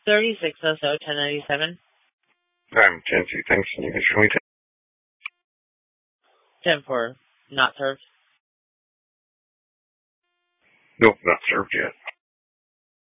3600 1097. I'm 10-2, thanks. You can show me 10-4, not served. Nope, not served yet.